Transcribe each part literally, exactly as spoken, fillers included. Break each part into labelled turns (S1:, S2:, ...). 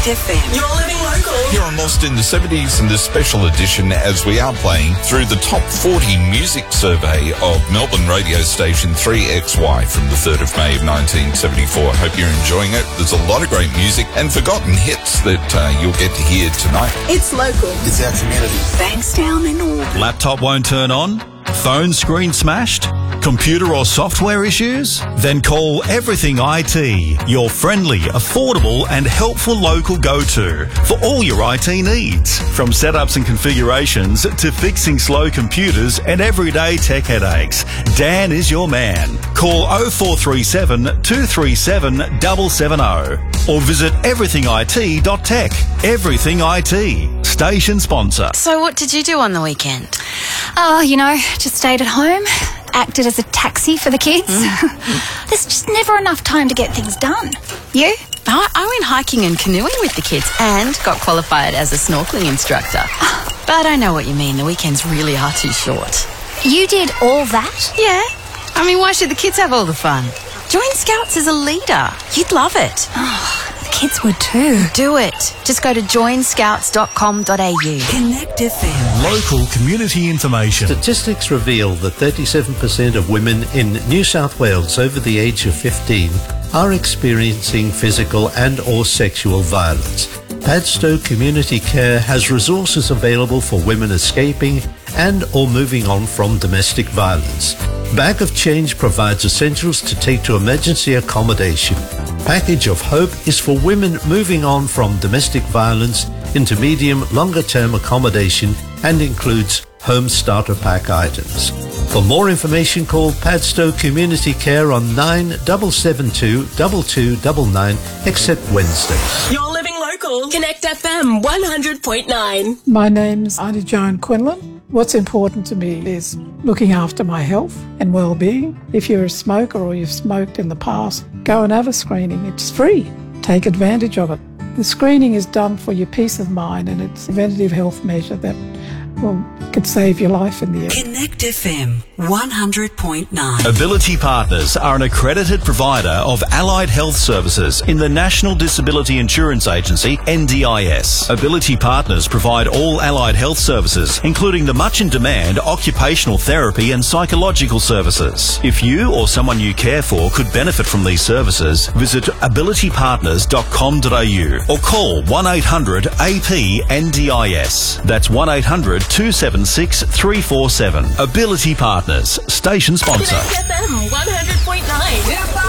S1: Connect F M. You're living local.
S2: Here on Lost in the seventies in this special edition, as we are playing through the top forty music survey of Melbourne radio station three X Y from the third of May of nineteen seventy-four. Hope you're enjoying it. There's a lot of great music and forgotten hits that uh, you'll get to hear tonight.
S1: It's local.
S3: It's our community.
S1: Bankstown and Auburn.
S4: Laptop won't turn on? Phone screen smashed? Computer or software issues? Then call Everything I T, your friendly, affordable and helpful local go-to for all your I T needs. From setups and configurations to fixing slow computers and everyday tech headaches, Dan is your man. Call oh four three seven, two three seven, seven seven oh or visit everything I T dot tech. Everything I T, station sponsor.
S5: So what did you do on the weekend?
S6: Oh, you know, just stayed at home, acted as a taxi for the kids. Mm. There's just never enough time to get things done. You?
S5: I, I went hiking and canoeing with the kids and got qualified as a snorkeling instructor. But I know what you mean. The weekends really are too short.
S6: You did all that?
S5: Yeah. I mean, why should the kids have all the fun? Join Scouts as a leader. You'd love it.
S6: Oh, the kids would too.
S5: Do it. Just go to join scouts dot com dot a u.
S1: Connect F M.
S4: Local community information.
S7: Statistics reveal that thirty-seven percent of women in New South Wales over the age of fifteen are experiencing physical and or sexual violence. Padstow Community Care has resources available for women escaping and or moving on from domestic violence. Bag of Change provides essentials to take to emergency accommodation. Package of Hope is for women moving on from domestic violence into medium, longer term accommodation and includes home starter pack items. For more information, call Padstow Community Care on nine seven seven two, two two nine nine, except Wednesdays.
S1: You're living local. Connect F M one hundred point nine.
S8: My name's Auntie Joan Quinlan. What's important to me is looking after my health and well-being. If you're a smoker or you've smoked in the past, go and have a screening. It's free. Take advantage of it. The screening is done for your peace of mind and it's a preventative health measure that well, could save your life in the end.
S1: Connect F M one hundred point nine.
S4: Ability Partners are an accredited provider of allied health services in the National Disability Insurance Agency, N D I S. Ability Partners provide all allied health services, including the much in demand occupational therapy and psychological services. If you or someone you care for could benefit from these services, visit ability partners dot com dot a u or call one eight hundred A P N D I S. That's one eight hundred two seven six three four seven. Ability Partners, station sponsor.
S1: Connect F M one hundred point nine.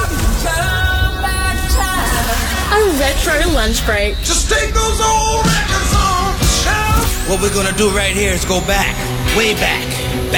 S1: A retro lunch break.
S3: Just take those old records off the shelf.
S9: What we're gonna do right here is go back, way back.